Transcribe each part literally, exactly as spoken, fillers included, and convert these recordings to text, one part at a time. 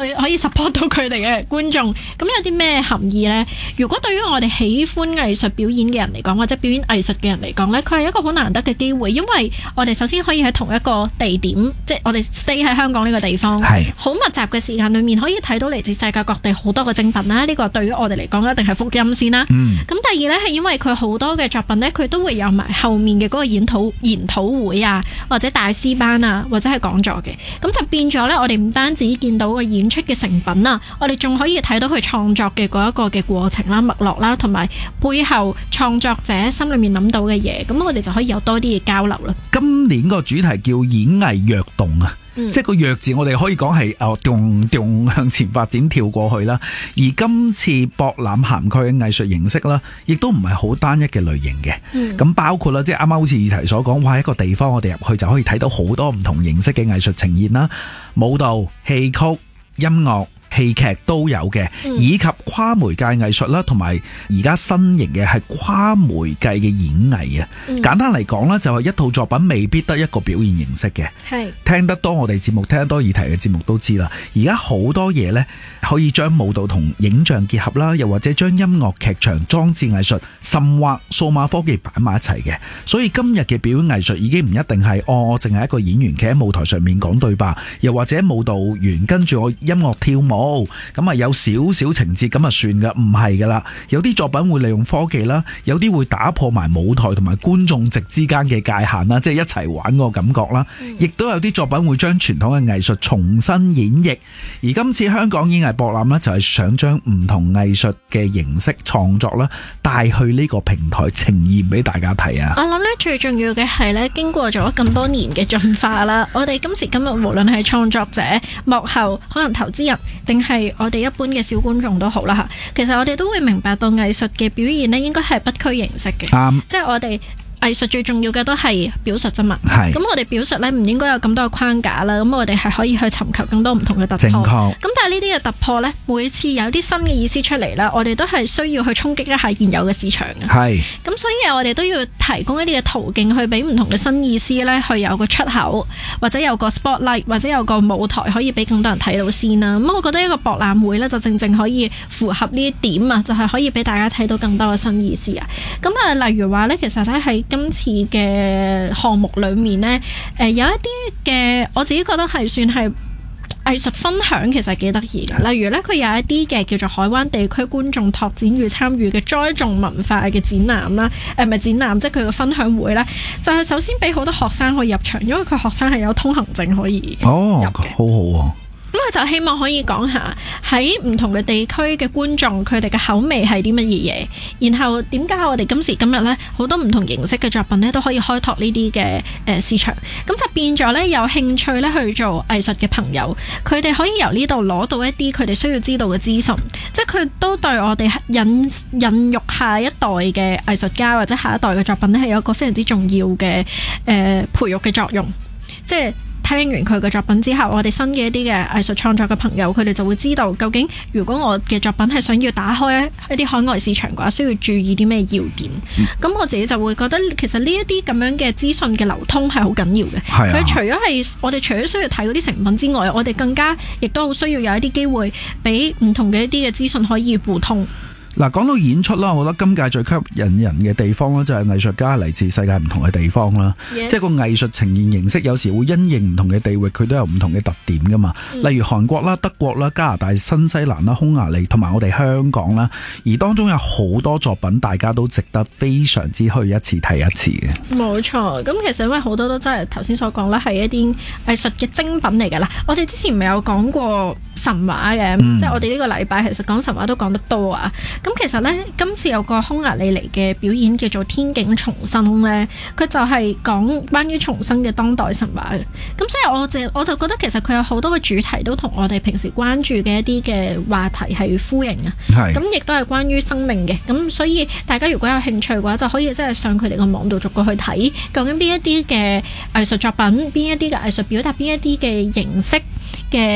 佢可以 support 到佢哋嘅觀眾。咁有啲咩含義呢？如果對於我哋喜歡藝術表演嘅人嚟講，或者表演藝術嘅人嚟講呢，佢係一個好難得嘅機會，因為我哋首先可以喺同一個地點，即係我哋 stay 喺香港呢個地方，好密集嘅時間裏面可以睇到嚟自世界各地好多嘅精品啦。呢、這個對於我哋嚟講一定係福音先啦。咁、嗯、第二呢，係因為佢好多嘅作品呢，佢都會有埋後面嘅嗰個研討研討會啊，或者大師班啊，或者係講座嘅。咁就變咗呢，我哋唔單止見到個演出嘅成品啊，我哋仲可以睇到佢創作嘅嗰一個嘅過程啦、脈絡啦，同埋背後創作者心裏面諗到嘅嘢。咁我哋就可以有多啲嘅交流啦。 今年個主題叫演藝躍動啊！嗯、即係個躍字，我哋可以講係哦，動動向前發展跳過去啦。而今次博覽涵蓋嘅藝術形式啦，亦都唔係好單一嘅類型嘅。咁、嗯、包括啦，即係啱啱好似議題所講，哇！一個地方我哋入去就可以睇到好多唔同形式嘅藝術呈現啦，舞蹈、戲曲、音樂、戲劇都有嘅，以及跨媒介藝術啦，同埋而家新型嘅係跨媒介嘅演藝啊、嗯。簡單嚟講啦，就係一套作品未必得一個表現形式嘅。係聽得多我哋節目，聽得多議題嘅節目都知啦。而家好多嘢呢，可以將舞蹈同影像結合啦，又或者將音樂、劇場、裝置藝術，甚或數碼科技擺埋一齊嘅。所以今日嘅表演藝術已經唔一定係哦，我淨係一個演員企喺舞台上面講對白，又或者舞蹈員跟住我音樂跳舞。咁啊有少少情節咁啊算噶，唔係噶啦。有啲作品會利用科技啦，有啲會打破埋舞台同埋觀眾席之間嘅界限啦，即係一齊玩嗰個感覺啦。亦、嗯、都有啲作品會將傳統嘅藝術重新演繹。而今次香港演藝博覽呢，就係想將唔同藝術嘅形式創作啦，帶去呢個平台呈現俾大家睇啊。我諗呢，最重要嘅係呢，經過咗咁多年嘅進化啦，我哋今時今日無論係創作者、幕後可能投資人，定係我哋一般嘅小觀眾都好啦吓，其實我哋都會明白到藝術嘅表現呢，應該係不拘形式嘅、嗯，即係我哋藝術最重要嘅都係表述啫嘛。咁我哋表述呢，唔應該有咁多嘅框架啦，咁我哋係可以去尋求更多唔同嘅突破。咁但係呢啲嘅突破呢，每次有啲新嘅意思出嚟啦，我哋都係需要去衝擊一下現有嘅市場嘅。係。咁所以我哋都要提供一啲嘅途徑去俾唔同嘅新意思呢，去有個出口，或者有個 spotlight， 或者有個舞台可以俾更多人睇到先啦。咁我覺得一個博覽會呢，就正正可以符合呢啲點啊，就係、是、可以俾大家睇到更多嘅新意思啊。咁啊，例如話呢，其實咧喺今次嘅項目裏面呢，誒、呃、有一啲嘅我自己覺得係算係藝術分享，其實幾得意嘅。例如呢，佢有一啲嘅叫做海灣地區觀眾拓展與參與嘅栽種文化嘅展覽啦，誒唔係展覽，即係佢嘅分享會呢，就係、是、首先俾好多學生可以入場，因為佢學生係有通行證可以入嘅。哦，好好啊。咁佢就希望可以講下喺唔同嘅地區嘅觀眾佢哋嘅口味係啲乜嘢嘢，然後點解我哋今時今日呢，好多唔同形式嘅作品呢都可以開拓呢啲嘅誒市場，咁就變咗呢，有興趣呢去做藝術嘅朋友，佢哋可以由呢度攞到一啲佢哋需要知道嘅資訊，即係佢都對我哋引引育下一代嘅藝術家或者下一代嘅作品呢係有一個非常之重要嘅誒、呃、培育嘅作用，即係。聽完佢嘅作品之後，我哋新嘅一啲嘅藝術創作嘅朋友，佢哋就會知道究竟如果我嘅作品係想要打開一啲海外市場嘅話，需要注意啲咩要點。咁、嗯、我自己就會覺得其實呢一啲咁樣嘅資訊嘅流通係好緊要嘅。佢、啊、除咗係我哋除咗需要睇嗰啲成品之外，我哋更加亦都好需要有一啲機會俾唔同嘅一啲嘅資訊可以互通。嗱，講到演出啦，我覺得今屆最吸引人嘅地方咧，就係藝術家嚟自世界唔同嘅地方啦。Yes. 即係個藝術呈現形式，有時會因應唔同嘅地域，佢都有唔同嘅特點噶嘛。嗯、例如韓國啦、德國啦、加拿大、新西蘭啦、匈牙利同埋我哋香港啦，而當中有好多作品，大家都值得非常之去一次睇一次嘅。冇錯，咁其實因為好多都真係頭先所講啦，係一啲藝術嘅精品嚟㗎啦。我哋之前咪有講過神話嘅、嗯，即係我哋呢個禮拜其實講神話都講得多啊。咁其實咧，今次有個匈牙利嚟嘅表演叫做《天境重生》咧，佢就係講關於重生嘅當代神話嘅。咁所以我就我就覺得其實佢有好多嘅主題都同我哋平時關注嘅一啲嘅話題係呼應啊。係。咁亦都係關於生命嘅。咁所以大家如果有興趣嘅話，就可以即係上佢哋個網度逐個去睇，究竟邊一啲嘅藝術作品，邊一啲嘅藝術表達，邊一啲嘅形式嘅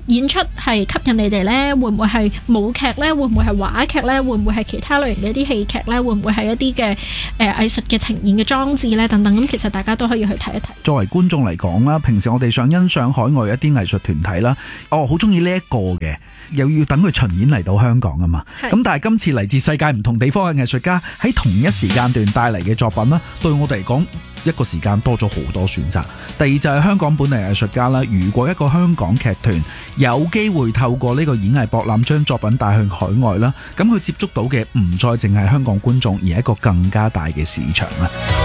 演出係吸引你哋呢？會唔會係舞劇呢？會唔會係話劇呢？會唔會係其他類型嘅一啲戲劇呢？會唔會係一啲嘅誒藝術嘅呈現嘅裝置呢？等等，咁其實大家都可以去睇一睇。作為觀眾嚟講啦，平時我哋想欣賞海外一啲藝術團體啦，哦，好中意呢一個嘅，又要等佢巡演嚟到香港啊嘛。咁但係今次嚟自世界唔同地方嘅藝術家喺同一時間段帶嚟嘅作品啦，對我哋嚟講，一個時間多咗好多選擇。第二就係香港本地藝術家啦，如果一個香港劇團有機會透過呢個演藝博覽將作品帶去海外啦，咁佢接觸到嘅唔再淨係香港觀眾，而係一個更加大嘅市場啦。